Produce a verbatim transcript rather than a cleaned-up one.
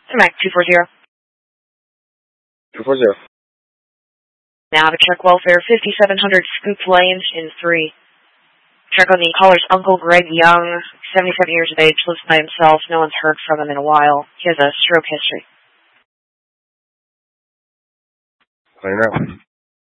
Mac two four zero. two four zero. Now to check welfare fifty-seven hundred Scoop Lane in three. Check on the caller's uncle, Greg Young, seventy-seven years of age, lives by himself. No one's heard from him in a while. He has a stroke history. Clear now.